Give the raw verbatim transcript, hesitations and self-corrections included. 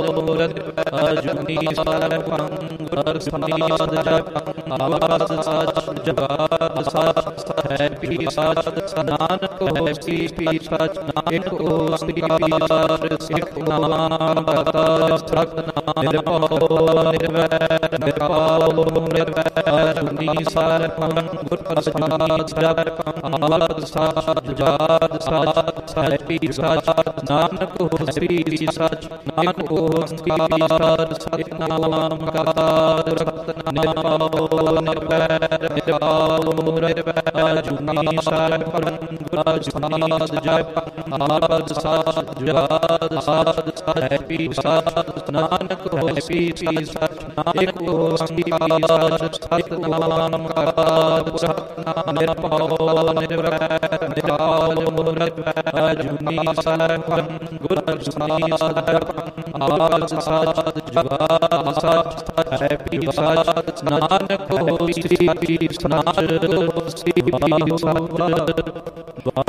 ਮੂਰਤਿ ਅਜੂਨੀ ਸਰਬੰ ਗੁਰ ਪ੍ਰਸਾਦ ਜਪ ਆਵਾਸ ਸਚ ਜਗਤ ਸਚ ਹੈ ਪੀ ਸਚ ਨਾਨਕ ਹੋਸੀ ਪੀ ਸਚ ਨਾਨਕ ਓੰਕਾਰ ਸਿਖ ਨਾਮ ਕਰਤਾ ਸਤਿਨਾਮ ਨਿਰਭਉ ਨਿਰਵੈਰ ਨਿਰਭਉ ਨਿਰਵੈਰ ਅਜੂਨੀ ਸਰਬੰ ਗੁਰ ਪ੍ਰਸਾਦ ਜਪ ਆਵਾਸ ਸਚ ਜਗਤ ਸਚ ਹੈ ਪੀ ਸਚ ਨਾਨਕ ਹੋਸੀ ਪੀ ਸਚ ਨਾਨਕ ਓੰਕਾਰ ਸਤਿਨਾਮ ਕਰਤਾ ਸਤਿਨਾਮ ਨਿਰਵੈਰ ਨਿਰਭਉ ਨਿਰਵੈਰ ਅਜੂਨੀ ਸਰਬੰ ਗੁਰ ਪ੍ਰਸਾਦ ਜਪ ਆਵਾਸ ਸਚ ਜਗਤ ਸਚ ਹੈ ਪੀ ਸਚ ਨਾਨਕ ਹੋਸੀ ਪੀ ਸਚ ਨਾਨਕ ਓੰਕਾਰ ਸਤਿਨਾਮ ਕਰਤਾ ਸਤਿਨਾਮ ਨਿਰਭਉ ਨਿਰਵੈਰ ਨਿਰਭਉ ਨਿਰਵੈਰ ਅਜੂਨੀ ਸਰਬੰ ਗੁਰ ਪ੍ਰਸਾਦ ਜਪ ਆਵਾਸ ਸਚ ਜਗਤ ਸਚ ਹੈ ਪੀ ਸਚ ਨਾਨਕ ਹੋਸੀ ਪੀ ਸਚ ਨਾਨਕ ਹੋਸੀ ਪੀ ਸਚ